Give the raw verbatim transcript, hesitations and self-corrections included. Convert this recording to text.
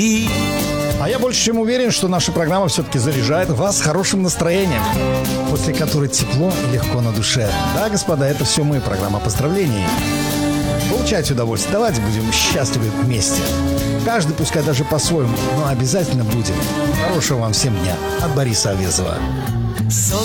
А я больше чем уверен, что наша программа все-таки заряжает вас хорошим настроением, после которой тепло и легко на душе. Да, господа, это все мы, программа поздравлений. Получайте удовольствие, давайте будем счастливы вместе. Каждый, пускай даже по-своему, но обязательно будем. Хорошего вам всем дня от Бориса Авезова.